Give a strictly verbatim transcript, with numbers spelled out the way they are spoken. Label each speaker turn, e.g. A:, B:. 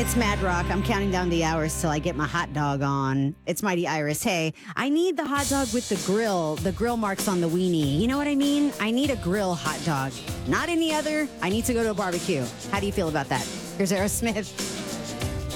A: It's Mad Rock. I'm counting down the hours till I get my hot dog on. It's Mighty Iris. Hey, I need the hot dog with the grill, the grill marks on the weenie. You know what I mean? I need a grill hot dog. Not any other. I need to go to a barbecue. How do you feel about that? Here's Aerosmith.